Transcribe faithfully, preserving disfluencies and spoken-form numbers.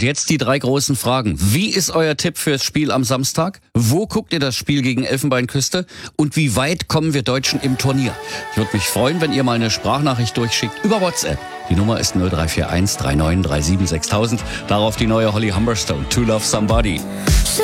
Und jetzt die drei großen Fragen. Wie ist euer Tipp fürs Spiel am Samstag? Wo guckt ihr das Spiel gegen Elfenbeinküste? Und wie weit kommen wir Deutschen im Turnier? Ich würde mich freuen, wenn ihr mal eine Sprachnachricht durchschickt über WhatsApp. Die Nummer ist null drei vier eins drei neun drei sieben sechstausend. Darauf die neue Holly Humberstone, To Love Somebody.